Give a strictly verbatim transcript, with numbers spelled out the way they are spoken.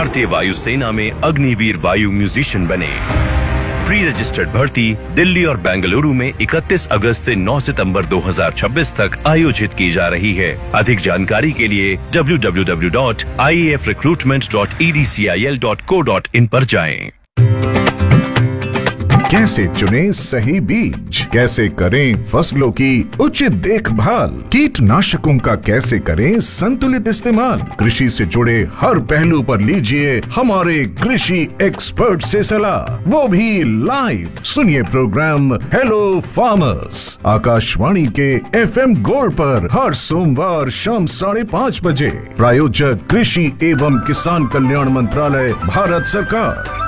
भारतीय वायुसेना में अग्निवीर वायु म्यूजिशियन बने। प्री रजिस्टर्ड भर्ती दिल्ली और बेंगलुरु में इकतीस अगस्त से नौ सितंबर दो हज़ार छब्बीस तक आयोजित की जा रही है। अधिक जानकारी के लिए W W W dot I A F recruitment dot E D C I L dot co dot in पर जाएं। कैसे चुनें सही बीज, कैसे करें फसलों की उचित देखभाल, कीटनाशकों का कैसे करें संतुलित इस्तेमाल, कृषि से जुड़े हर पहलू पर लीजिए हमारे कृषि एक्सपर्ट से सलाह, वो भी लाइव। सुनिए प्रोग्राम हेलो फार्मर्स आकाशवाणी के एफ एम गोल्ड पर हर सोमवार शाम साढ़े पाँच बजे। प्रायोजक कृषि एवं किसान कल्याण मंत्रालय, भारत सरकार।